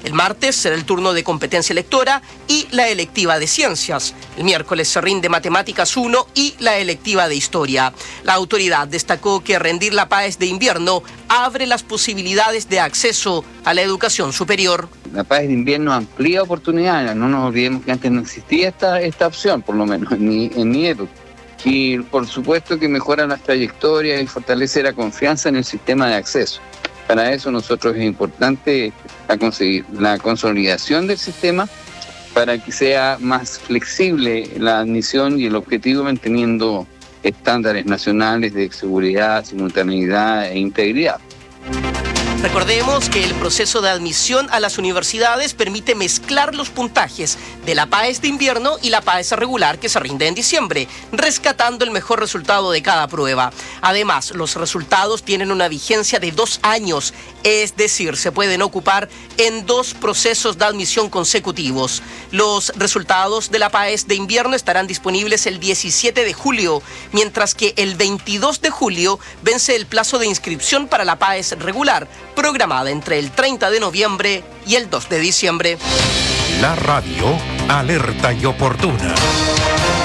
El martes será el turno de competencia lectora y la electiva de ciencias. El miércoles se rinde matemáticas 1 y la electiva de historia. La autoridad destacó que rendir la PAES de invierno abre las posibilidades de acceso a la educación superior. La PAES de invierno amplía oportunidades, no nos olvidemos que antes no existía esta opción, por lo menos en mi época. Y por supuesto que mejora las trayectorias y fortalece la confianza en el sistema de acceso. Para eso nosotros es importante conseguir la consolidación del sistema para que sea más flexible la admisión y el objetivo manteniendo estándares nacionales de seguridad, simultaneidad e integridad. Recordemos que el proceso de admisión a las universidades permite mezclar los puntajes de la PAES de invierno y la PAES regular que se rinde en diciembre, rescatando el mejor resultado de cada prueba. Además, los resultados tienen una vigencia de 2 años, es decir, se pueden ocupar en 2 procesos de admisión consecutivos. Los resultados de la PAES de invierno estarán disponibles el 17 de julio, mientras que el 22 de julio vence el plazo de inscripción para la PAES regular, programada entre el 30 de noviembre y el 2 de diciembre. La radio alerta y oportuna.